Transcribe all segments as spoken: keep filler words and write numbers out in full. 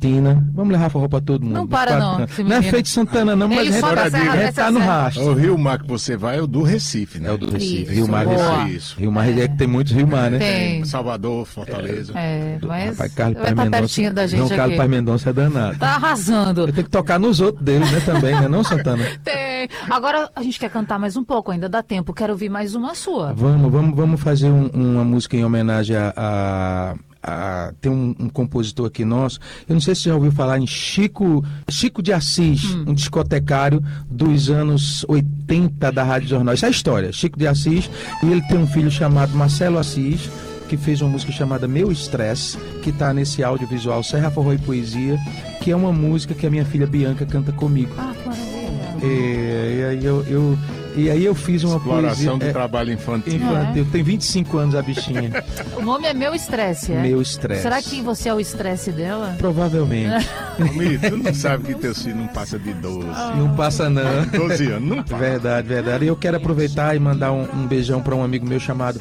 Cristina. Vamos levar forró pra todo mundo. Não para não. Não é feito Santana não, mas Ele a só da gente, Serra, a gente dessa tá no Serra. rastro. O Rio Mar que você vai é o do Recife, né? É o do Recife. Isso, Rio Mar boa. Recife. Isso. Rio Mar é que tem muitos Rio Mar, né? Tem. Salvador, Fortaleza. É, mas Rapaz, Carlos vai Paz estar pertinho Mendonça. da João gente Carlos aqui. Paz Mendonça é danado. Tá arrasando. Eu tenho que tocar nos outros deles, né, também, né, não, Santana? Tem. Agora a gente quer cantar mais um pouco, ainda dá tempo. Quero ouvir mais uma sua. Vamos, vamos, vamos fazer um- uma música em homenagem a... a... a- tem um, um compositor aqui nosso, eu não sei se você já ouviu falar em Chico, Chico de Assis, Hum. um discotecário dos anos oitenta da Rádio Jornal. Isso é a história, Chico de Assis, e ele tem um filho chamado Marcelo Assis, que fez uma música chamada Meu Estresse, que está nesse audiovisual Serra Forró e Poesia, que é uma música que a minha filha Bianca canta comigo. Ah, que maravilha. É, e aí eu, eu- e aí eu fiz uma Exploração poesia do é, trabalho infantil. infantil. Tem vinte e cinco anos a bichinha. O nome é Meu Estresse, é? Meu Estresse. Será que você é o estresse dela? Provavelmente. Amigo, tu não sabe que teu filho não passa de doze. Não passa não. doze anos, não passa. Verdade, verdade. E eu quero aproveitar e mandar um, um beijão para um amigo meu chamado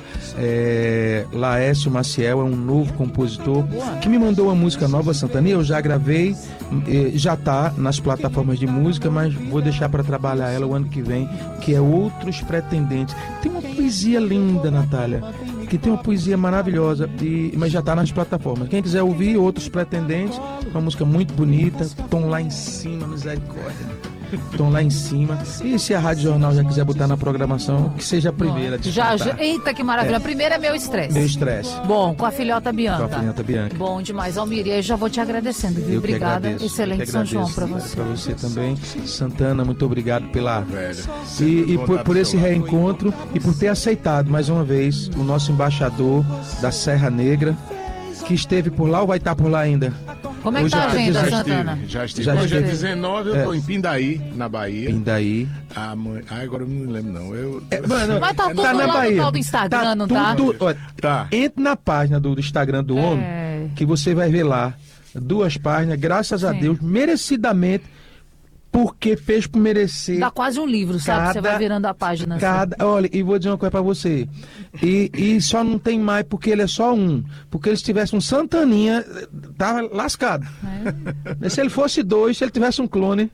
é, Laércio Maciel, é um novo compositor que me mandou uma música nova, Santana. Eu já gravei, eh, já tá nas plataformas de música, mas vou deixar para trabalhar ela o ano que vem, que é Outros Pretendentes. Tem uma poesia linda, Natália, que tem uma poesia maravilhosa, e, mas já tá nas plataformas. Quem quiser ouvir Outros Pretendentes, uma música muito bonita, tom lá em cima, misericórdia. Estão lá em cima. E se a Rádio Jornal já quiser botar na programação, que seja a primeira de Já, já, cantar. eita, que maravilha. A primeira é Meu Estresse. Meu Estresse. Bom, com a filhota Bianca. Com a filhota Bianca. Bom demais, Almir. E eu já vou te agradecendo, viu? Eu que Obrigada. agradeço. Excelente Eu que São João agradeço. pra você. Pra você também. Santana, muito obrigado pela... Velho. E, e Sempre bom por, estar por do esse seu lado. reencontro e por ter aceitado mais uma vez o nosso embaixador da Serra Negra, que esteve por lá ou vai estar por lá ainda? Como é que Hoje tá a eu tô agenda, dizendo- Santana? Já estive. Já Hoje é estive. dezenove, eu É. tô em Pindaí, na Bahia. Pindaí. Ah, mãe... ah, agora eu não me lembro, não. Eu... É, mano, Mas tá é tudo na lá no Bahia. tal do Instagram, não tá? tudo- olha, Tá. Entre na página do, do Instagram do homem, É. que você vai ver lá duas páginas, graças a Sim. Deus, merecidamente, porque fez por merecer. Dá quase um livro, sabe? Você Cada- vai virando a página. assim. Cada, olha, e vou dizer uma coisa pra você. E, e só não tem mais porque ele é só um. Porque ele se tivesse um Santaninha, tava lascado. É. Se ele fosse dois, se ele tivesse um clone.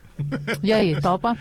E aí, topa?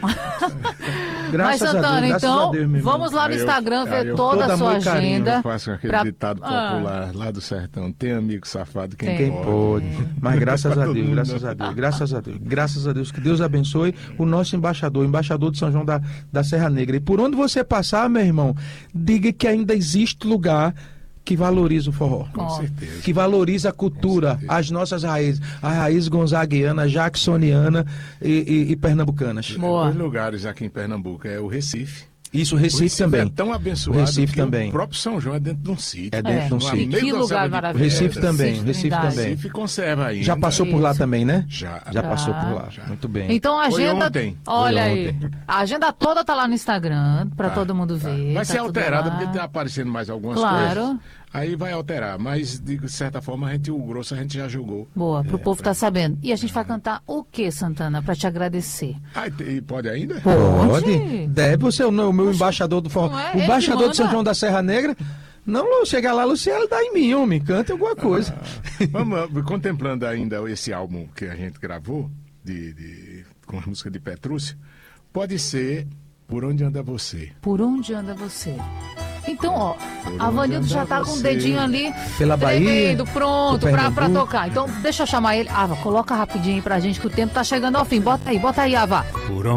Graças Mas, Santana, a Deus, graças então, a Deus, meu irmão. vamos lá no Aí eu- Instagram aí ver eu- toda a todo sua amor e carinho, agenda. Eu faço aquele pra- ditado Ah. popular lá do sertão. Tem amigo safado, quem, Tem. Quem pode. Mas graças a Todo Deus, mundo. graças a Deus, graças a Deus, graças a Deus, que Deus abençoe o nosso embaixador, o embaixador de São João da, da Serra Negra. E por onde você passar, meu irmão, diga que ainda existe lugar que valoriza o forró. Com Ó. certeza. Que valoriza a cultura, certeza. as nossas raízes, as raízes gonzaguiana, jacksoniana e, e, e pernambucanas. Boa. Dois lugares aqui em Pernambuco é o Recife. Isso, o O Recife, também. é tão abençoado O Recife que também. o próprio São João é dentro de um sítio. É dentro É. de um No sítio. meio Que da lugar selva de maravilhoso. Recife pedras. também, Sítio Recife Trindade. também. Recife conserva ainda. Já passou por lá Isso. também, né? Já. Já passou por lá. Já. Muito bem. Então a Foi agenda. ontem. Olha Foi aí. ontem. A agenda toda tá lá no Instagram, pra Tá, todo mundo tá. ver. Vai tá ser tudo alterada lá. porque tá aparecendo mais algumas Claro. coisas. Aí vai alterar, mas de certa forma a gente, o grosso a gente já jogou. Boa, pro É, povo pra- tá sabendo. E a gente vai cantar o que, Santana, pra te agradecer? Ah, e pode ainda? Pode? Deve, você é o meu o meu embaixador do forró. Não é? O Ele que embaixador de São manda. João da Serra Negra. Não, Lu, chegar lá, Luciano, dá em mim, homem. Canta alguma coisa. Vamos, contemplando ainda esse álbum que a gente gravou, de, de- com a música de Petrúcio, pode ser Por Onde Anda Você. Por onde anda você? Então, ó, Por a onde Vanildo já anda tá com o você? dedinho ali Pela Bahia, tremendo, pronto pro pra, pra Pernambuco. tocar. Então, deixa eu chamar ele. Ava, coloca rapidinho aí pra gente que o tempo tá chegando ao fim. Bota aí, bota aí, Ava. Por